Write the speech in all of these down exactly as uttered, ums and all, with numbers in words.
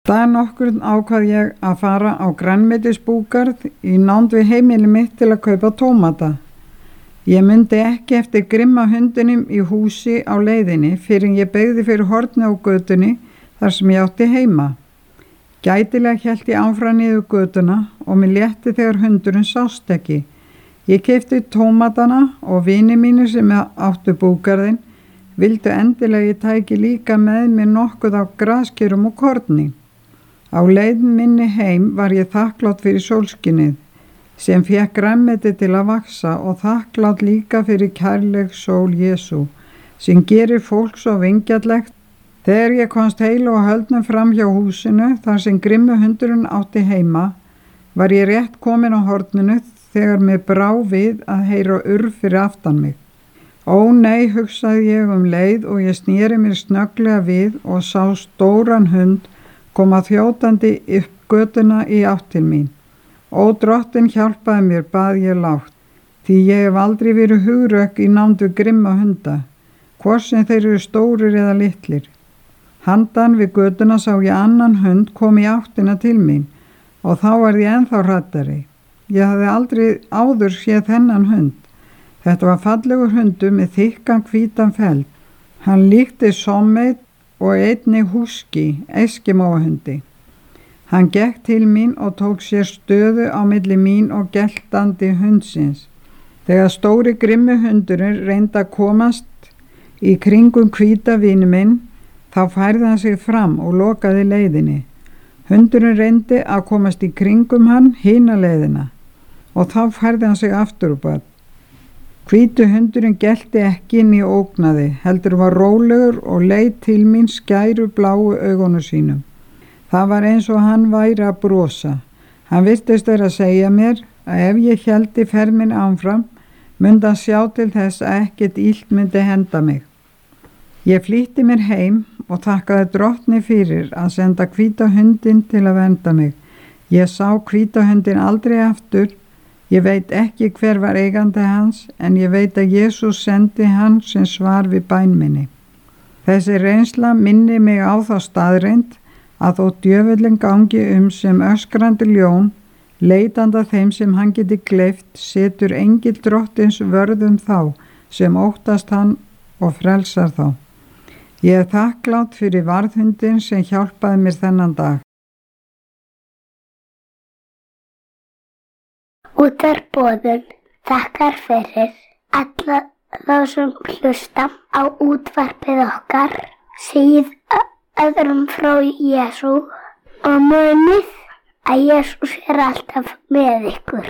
Dag nokkurn ákvað ég að fara á grænmetisbúgarð í nánd við heimili mitt til að kaupa tómata. Ég mundi ekki eftir grimma hundinum í húsi á leiðinni fyrr en ég beygði fyrir horni á götunni þar sem ég átti heima. Gætilega hélt ég áfram niður götuna og mér létti þegar hundurinn sást ekki. Ég keypti tómatana og vini mínir sem áttu búgarðinn vildu endilega ég tæki líka með mér nokkuð af graskerum og korni. Á leið minni heim var ég þakklátt fyrir sólskinið sem fékk grænmeti til að vaxa og þakklátt líka fyrir kærleik sól Jesú sem gerir fólk svo vingjarnlegt. Þegar ég komst heilu og höldnum fram hjá húsinu þar sem grimmu hundurinn átti heima var ég rétt komin á horninu þegar mér brá við að heyra urr fyrir aftan mig. Ó nei, hugsaði ég um leið og ég sneri mér snögglega við og sá stóran hund koma þjótandi upp götuna í átt til mín. Ó drottin hjálpaði mér, bað ég lágt, því ég hef aldrei verið hugrökk í nánd við grimma hunda, hvort sem þeir eru stórir eða litlir. Handan við götuna sá ég annan hund kom í áttina til mín og þá var ég ennþá hræddari. Ég hafði aldrei áður séð þennan hund. Þetta var fallegur hundur með þykkan hvítan feld. Hann líkti Sommeit og einnig húski, eskimóahundi. Hann gekk til mín og tók sér stöðu á milli mín og geltandi hundsins. Þegar stóri grimmi hundurinn reyndi að komast í kringum hvíta vini minn, þá færði hann sig fram og lokaði leiðinni. Hundurinn reyndi að komast í kringum hann hina leiðina og þá færði hann sig aftur upp að. Hvítu hundurinn gelti ekki inn í ógnaði, heldur var rólegur og leit til mín skæru bláu augunum sínum. Það var eins og hann væri að brosa. Hann virtist vera að segja mér að ef ég héldi ferð minni áfram, myndi hann sjá til þess að ekkert illt myndi henda mig. Ég flýtti mér heim og þakkaði drottni fyrir að senda hvíta hundinn til að vernda mig. Ég sá hvíta hundinn aldrei aftur. Ég veit ekki hver var eigandi hans, en ég veit að Jesús sendi hann sem svar við bæn minni. Þessi reynsla minni mig á þá staðreynd að þó djöfullinn gangi um sem öskrandi ljón, leitanda þeim sem hann geti gleypt, setur engill drottins vörðum þá sem óttast hann og frelsar þá. Ég er þakklátt fyrir varðhundinn sem hjálpaði mér þennan dag. Útvarpsboðun þakkar fyrir alla þá sem hlusta á útvarpið okkar, segið öðrum frá Jesú og munið að Jesús er alltaf með ykkur.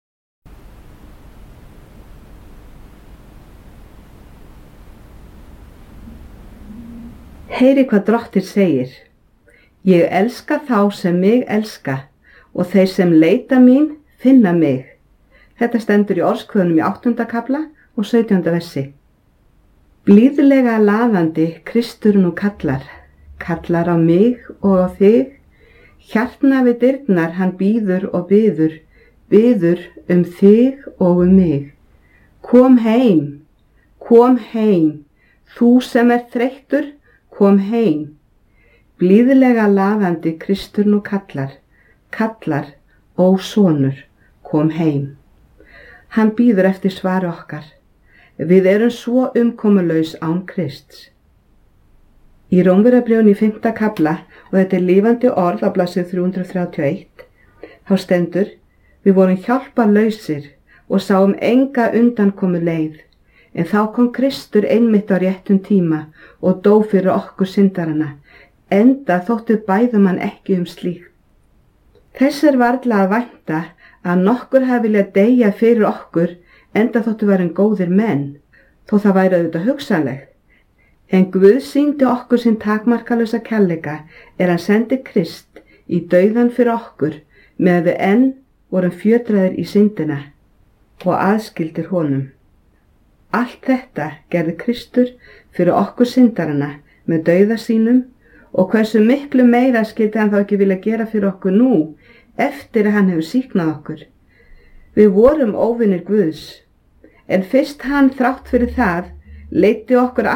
Heyri hvað Drottinn segir. Ég elska þá sem mig elska og þeir sem leita mín finna mig. Þetta stendur í orðskvöðunum í áttunda kafla og sautjánda versi. Blíðlega laðandi Kristur nú kallar, kallar á mig og á þig. Hjartna við dyrnar hann bíður og biður, biður um þig og um mig. Kom heim, kom heim, þú sem er þreyttur, kom heim. Blíðlega laðandi Kristur nú kallar, kallar, ó sonur, kom heim. Hann bíður eftir svari okkar. Við erum svo umkomulaus án Krists. Í Rómverjabréfinu í fimmta kafla, og þetta er lifandi orð á blaðsíðu þrjú hundruð þrjátíu og eitt, þá stendur: við vorum hjálparlausir og sáum enga undankomu leið, en þá kom Kristur einmitt á réttum tíma og dó fyrir okkur syndarana, enda þóttu bæðum hann ekki um slíkt. Þess er varla að vænta að nokkur hafi viljað deyja fyrir okkur, enda þóttu værum góðir menn, þó það væri auðvitað hugsanlegt. En Guð sýndi okkur sinn takmarkalausa kærleika er hann sendi Krist í dauðan fyrir okkur með að við enn vorum fjötraðir í syndina og aðskildir honum. Allt þetta gerði Kristur fyrir okkur syndarana með dauða sínum, og hversu miklu meira skyldi hann þá ekki vilja gera fyrir okkur nú eftir að hann hefur sýknað okkur. Við vorum óvinir Guðs, en fyrst hann þrátt fyrir það leiddi okkur